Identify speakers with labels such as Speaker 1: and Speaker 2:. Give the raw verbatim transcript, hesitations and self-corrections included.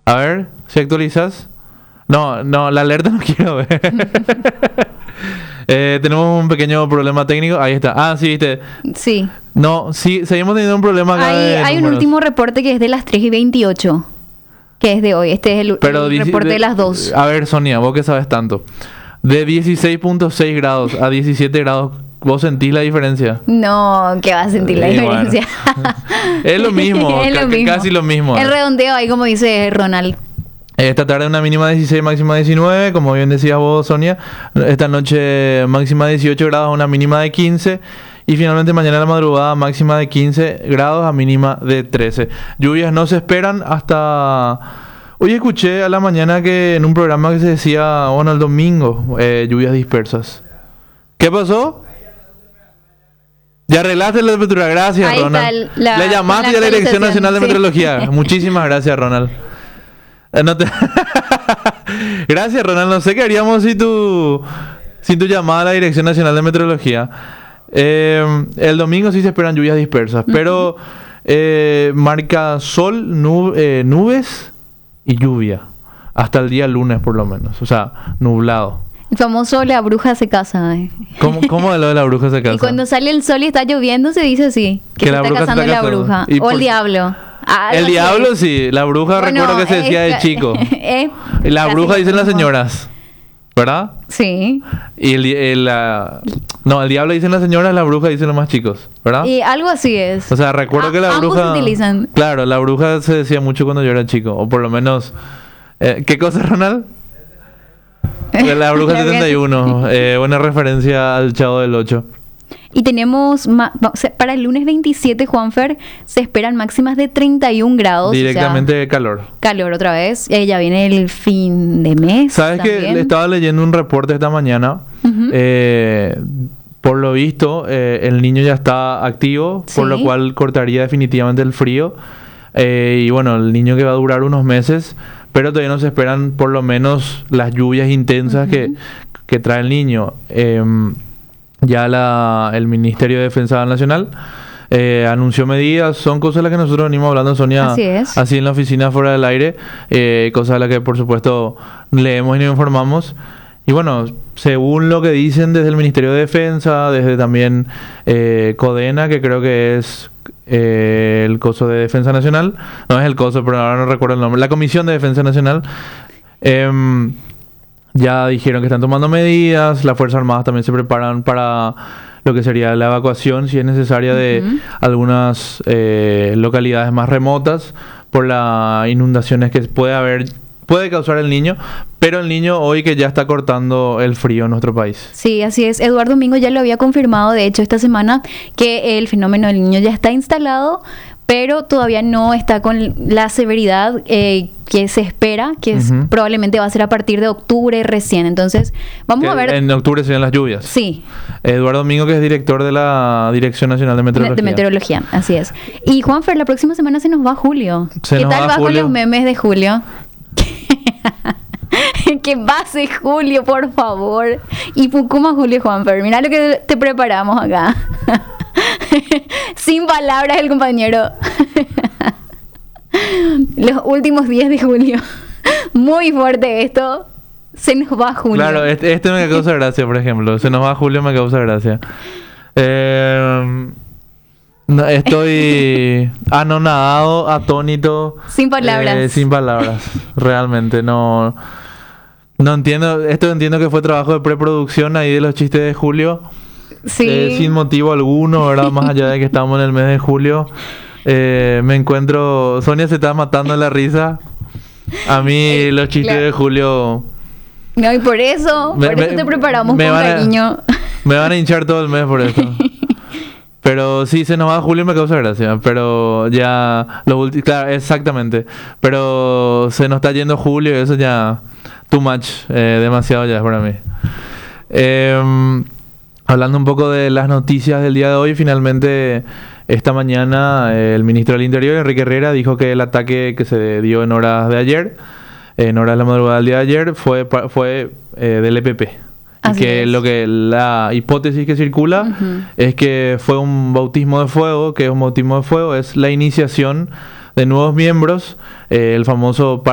Speaker 1: A ver, si actualizas. No, no, la alerta no quiero ver. eh, tenemos un pequeño problema técnico. Ahí está. Ah, sí, viste.
Speaker 2: Sí.
Speaker 1: No, sí, seguimos teniendo un problema acá
Speaker 2: Hay,
Speaker 1: de
Speaker 2: hay un
Speaker 1: números.
Speaker 2: último reporte que es de las tres y veintiocho. Que es de hoy. Este es el,
Speaker 1: Pero
Speaker 2: el
Speaker 1: dieci-
Speaker 2: reporte de, las dos.
Speaker 1: A ver, Sonia, vos que sabes tanto. De dieciséis punto seis grados a diecisiete grados, ¿vos sentís la diferencia?
Speaker 2: No, que va a sentir la
Speaker 1: Y bueno.
Speaker 2: diferencia.
Speaker 1: Es lo mismo,
Speaker 2: Es
Speaker 1: ca-
Speaker 2: lo mismo.
Speaker 1: casi lo mismo.
Speaker 2: El redondeo ahí, como dice Ronald.
Speaker 1: Esta tarde una mínima de dieciséis, máxima diecinueve, como bien decías vos, Sonia. Esta noche máxima de dieciocho grados, una mínima de quince. Y finalmente mañana a la madrugada máxima de quince grados a mínima de trece. Lluvias no se esperan hasta... Hoy escuché a la mañana que en un programa que se decía, bueno, el domingo, eh, lluvias dispersas. ¿Qué pasó? Ya arreglaste la temperatura, gracias,
Speaker 2: Ahí está
Speaker 1: Ronald.
Speaker 2: el- la-
Speaker 1: Le llamaste
Speaker 2: la
Speaker 1: a la Dirección
Speaker 2: actualización,
Speaker 1: Nacional de
Speaker 2: sí.
Speaker 1: Meteorología. Muchísimas gracias, Ronald. Eh, no te- Gracias, Ronald. No sé qué haríamos si tu, sin tu llamada a la Dirección Nacional de Meteorología. Eh, el domingo sí se esperan lluvias dispersas, pero eh, marca sol, nub- eh, nubes y lluvia. Hasta el día lunes, por lo menos. O sea, nublado.
Speaker 2: El famoso la bruja se casa. eh.
Speaker 1: ¿Cómo, cómo de lo de la bruja se casa?
Speaker 2: Y cuando sale el sol y está lloviendo se dice así. Que,
Speaker 1: Que
Speaker 2: se
Speaker 1: la
Speaker 2: está
Speaker 1: bruja se
Speaker 2: casando
Speaker 1: está
Speaker 2: la
Speaker 1: casando.
Speaker 2: bruja.
Speaker 1: ¿Y
Speaker 2: O
Speaker 1: por
Speaker 2: el
Speaker 1: qué?
Speaker 2: diablo. Ah,
Speaker 1: El
Speaker 2: algo así.
Speaker 1: diablo sí. La bruja
Speaker 2: Bueno,
Speaker 1: recuerdo que se decía de
Speaker 2: es-
Speaker 1: chico.
Speaker 2: eh,
Speaker 1: Y la
Speaker 2: casi
Speaker 1: bruja
Speaker 2: lo
Speaker 1: dicen las
Speaker 2: mismo.
Speaker 1: señoras. ¿Verdad?
Speaker 2: Sí.
Speaker 1: Y el, di- el, ah, no, el diablo dicen las señoras, la bruja dicen los más chicos, ¿verdad?
Speaker 2: Y algo así es.
Speaker 1: O sea, recuerdo
Speaker 2: A-
Speaker 1: que la
Speaker 2: ambos
Speaker 1: bruja...
Speaker 2: se utilizan.
Speaker 1: Claro, la bruja se decía mucho cuando yo era chico, o por lo menos... eh, ¿Qué cosa, Ronald? De la bruja setenta y uno, eh, una referencia al Chavo del ocho.
Speaker 2: Y tenemos, ma- va- o sea, para el lunes veintisiete, Juanfer, se esperan máximas de treinta y un grados.
Speaker 1: Directamente
Speaker 2: O sea,
Speaker 1: de calor.
Speaker 2: calor otra vez. Y ahí ya viene el fin de mes.
Speaker 1: ¿Sabes que
Speaker 2: también.
Speaker 1: le estaba leyendo un reporte esta mañana?
Speaker 2: Ujú.
Speaker 1: Eh, por lo visto, eh, el niño ya está activo, por lo
Speaker 2: Sí.
Speaker 1: cual cortaría definitivamente el frío. Eh, y bueno, el niño que va a durar unos meses, pero todavía no se esperan por lo menos las lluvias intensas que, que trae el niño. Em, ya la, el Ministerio de Defensa Nacional eh, anunció medidas, son cosas de las que nosotros venimos hablando, Sonia,
Speaker 2: Así es.
Speaker 1: así en la oficina fuera del aire, eh, cosas de las que por supuesto leemos y nos informamos. Y bueno, según lo que dicen desde el Ministerio de Defensa, desde también eh, CODENA, que creo que es eh, el coso de Defensa Nacional, no es el coso, pero ahora no recuerdo el nombre, la Comisión de Defensa Nacional, em, ya dijeron que están tomando medidas, las Fuerzas Armadas también se preparan para lo que sería la evacuación, si es necesaria, de
Speaker 2: Ujú.
Speaker 1: algunas eh, localidades más remotas por las inundaciones que puede haber, puede causar el niño, pero el niño hoy que ya está cortando el frío en nuestro país.
Speaker 2: Sí, así es. Eduardo Domingo ya lo había confirmado, de hecho, esta semana, que el fenómeno del niño ya está instalado, pero todavía no está con la severidad eh, que se espera, que es-
Speaker 1: Ujú.
Speaker 2: probablemente va a ser a partir de octubre recién. Entonces, vamos
Speaker 1: Que
Speaker 2: a ver.
Speaker 1: En octubre serían las lluvias.
Speaker 2: Sí,
Speaker 1: Eduardo Domingo, que es director de la Dirección Nacional de
Speaker 2: de,
Speaker 1: Meteorología.
Speaker 2: de meteorología, así es. Y Juanfer, la próxima semana se nos va Julio.
Speaker 1: Se
Speaker 2: ¿Qué
Speaker 1: nos
Speaker 2: tal
Speaker 1: va
Speaker 2: vas con
Speaker 1: Julio.
Speaker 2: los memes de Julio? Que pase Julio, por favor. Y Pucuma Julio, Juanfer. Mira lo que te preparamos acá. Sin palabras el compañero. Los últimos días de julio. Muy fuerte esto. Se nos va Julio.
Speaker 1: Claro, este, este me causa gracia, por ejemplo. Se nos va Julio, me causa gracia. Eh, no, estoy anonadado, atónito.
Speaker 2: Sin palabras.
Speaker 1: eh, sin palabras, realmente. No, no entiendo. Esto entiendo que fue trabajo de preproducción ahí de los chistes de Julio.
Speaker 2: Sí.
Speaker 1: Eh, sin motivo alguno, ¿verdad? Más allá de que estamos en el mes de julio. Eh, me encuentro... Sonia se está matando de la risa. A mí
Speaker 2: Eh,
Speaker 1: los chistes
Speaker 2: claro.
Speaker 1: de Julio...
Speaker 2: No, y por eso,
Speaker 1: Me-
Speaker 2: por eso
Speaker 1: me-
Speaker 2: te preparamos
Speaker 1: me
Speaker 2: con
Speaker 1: van a-
Speaker 2: cariño.
Speaker 1: Me van a hinchar todo el mes por esto. Pero sí, se nos va Julio y me causa gracia. Pero ya... Los ulti- claro, exactamente. Pero se nos está yendo Julio y eso ya... Too much. eh, demasiado ya es para mí. Eh, hablando un poco de las noticias del día de hoy, finalmente... Esta mañana eh, el ministro del Interior, Enrique Herrera, dijo que el ataque que se dio en horas de ayer, en horas de la madrugada del día de ayer, fue, pa- fue eh, del E P P. Y
Speaker 2: Así
Speaker 1: que
Speaker 2: es.
Speaker 1: lo que la hipótesis que circula
Speaker 2: Ujú.
Speaker 1: es que fue un bautismo de fuego, que es un bautismo de fuego, es la iniciación de nuevos miembros, eh, el famoso